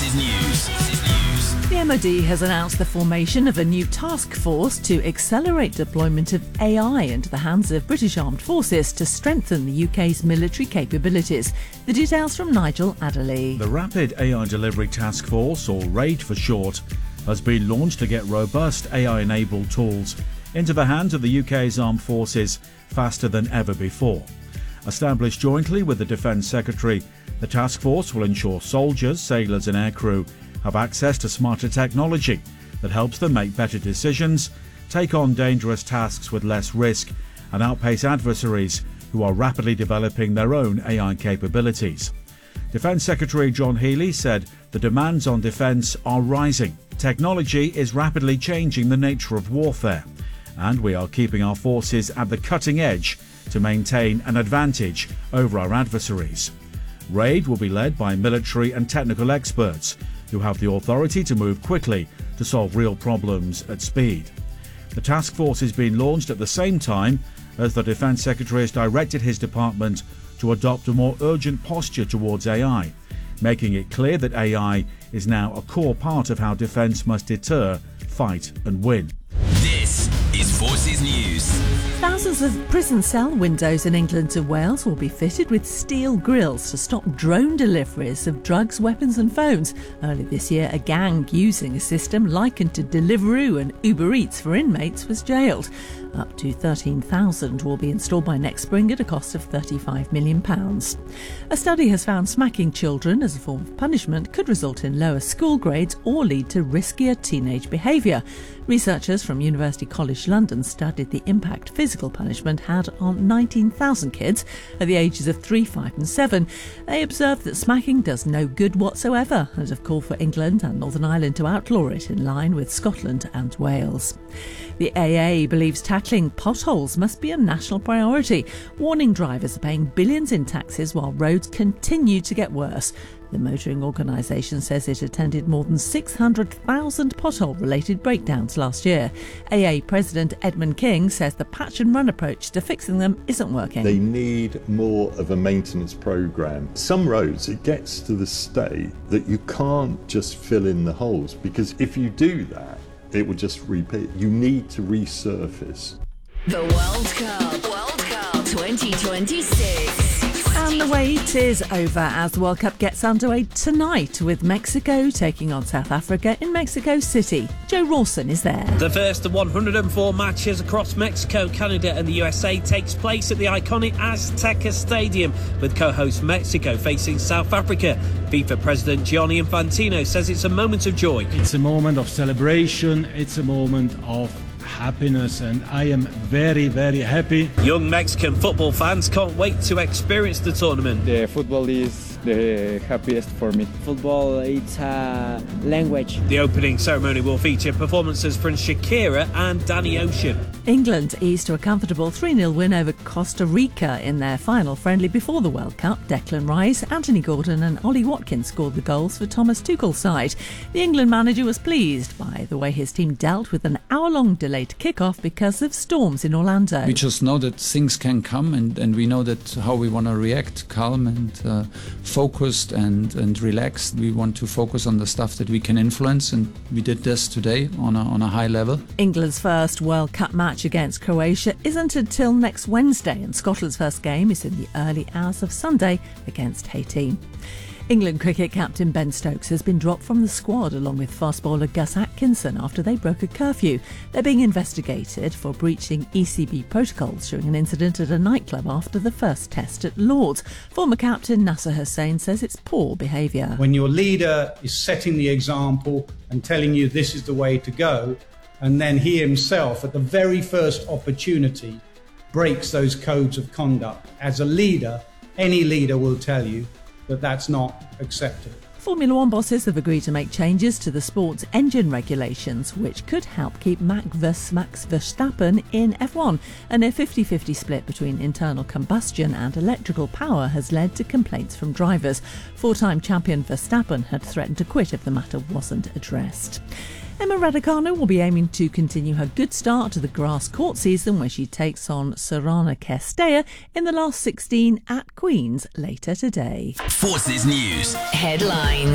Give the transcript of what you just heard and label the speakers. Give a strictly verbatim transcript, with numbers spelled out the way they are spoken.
Speaker 1: Forces News. News.
Speaker 2: The M O D has announced the formation of a new task force to accelerate deployment of A I into the hands of British Armed Forces to strengthen the U K's military capabilities. The details from Nigel Adderley.
Speaker 3: The Rapid A I Delivery Task Force, or RAID for short, has been launched to get robust A I-enabled tools into the hands of the U K's armed forces faster than ever before. Established jointly with the Defence Secretary, the task force will ensure soldiers, sailors and aircrew have access to smarter technology that helps them make better decisions, take on dangerous tasks with less risk and outpace adversaries who are rapidly developing their own A I capabilities. Defence Secretary John Healey said the demands on defence are rising. Technology is rapidly changing the nature of warfare, and we are keeping our forces at the cutting edge to maintain an advantage over our adversaries. RAID will be led by military and technical experts who have the authority to move quickly to solve real problems at speed. The task force is being launched at the same time as the Defence Secretary has directed his department to adopt a more urgent posture towards A I, making it clear that A I is now a core part of how defence must deter, fight and win.
Speaker 1: This is Forces News.
Speaker 2: Thousands of prison cell windows in England and Wales will be fitted with steel grills to stop drone deliveries of drugs, weapons and phones. Early this year, a gang using a system likened to Deliveroo and Uber Eats for inmates was jailed. Up to thirteen thousand will be installed by next spring at a cost of thirty-five million pounds. A study has found smacking children as a form of punishment could result in lower school grades or lead to riskier teenage behaviour. Researchers from University College London studied the impact physical punishment had on nineteen thousand kids at the ages of three, five and seven. They observed that smacking does no good whatsoever and have called for England and Northern Ireland to outlaw it in line with Scotland and Wales. The A A believes tackling potholes must be a national priority, warning drivers are paying billions in taxes while roads continue to get worse. The motoring organisation says it attended more than six hundred thousand pothole-related breakdowns last year. A A President Edmund King says the patch and run approach to fixing them isn't working.
Speaker 4: They need more of a maintenance programme. Some roads, it gets to the state that you can't just fill in the holes, because if you do that, it will just repeat. You need to resurface.
Speaker 5: The World Cup, World Cup twenty twenty-six.
Speaker 2: And the wait is over as the World Cup gets underway tonight with Mexico taking on South Africa in Mexico City. Joe Rawson is there.
Speaker 6: The first of one hundred four matches across Mexico, Canada and the U S A takes place at the iconic Azteca Stadium, with co-host Mexico facing South Africa. FIFA President Gianni Infantino says it's a moment of joy.
Speaker 7: It's a moment of celebration, it's a moment of happiness, and I am very, very happy.
Speaker 6: Young Mexican football fans can't wait to experience the tournament.
Speaker 8: The football is the happiest for me.
Speaker 9: Football, it's a language.
Speaker 6: The opening ceremony will feature performances from Shakira and Danny Ocean.
Speaker 2: England eased to a comfortable three nil win over Costa Rica in their final friendly before the World Cup. Declan Rice, Anthony Gordon and Ollie Watkins scored the goals for Thomas Tuchel's side. The England manager was pleased by the way his team dealt with an hour-long delayed kick-off because of storms in Orlando.
Speaker 10: We just know that things can come, and, and we know that how we want to react, calm and uh, focused and, and relaxed. We want to focus on the stuff that we can influence, and we did this today on a, on a high level.
Speaker 2: England's first World Cup match against Croatia isn't until next Wednesday, and Scotland's first game is in the early hours of Sunday against Haiti. England cricket captain Ben Stokes has been dropped from the squad along with fast bowler Gus Atkinson after they broke a curfew. They're being investigated for breaching E C B protocols during an incident at a nightclub after the first test at Lord's. Former captain Nasser Hussain says it's poor behaviour.
Speaker 11: When your leader is setting the example and telling you this is the way to go, and then he himself at the very first opportunity breaks those codes of conduct. As a leader, any leader will tell you that that's not acceptable.
Speaker 2: Formula One bosses have agreed to make changes to the sport's engine regulations, which could help keep Max Verstappen in F one. A near fifty-fifty split between internal combustion and electrical power has led to complaints from drivers. Four-time champion Verstappen had threatened to quit if the matter wasn't addressed. Emma Raducanu will be aiming to continue her good start to the grass court season, where she takes on Sorana Cestella in the last sixteen at Queen's later today.
Speaker 1: Forces News
Speaker 5: Headline.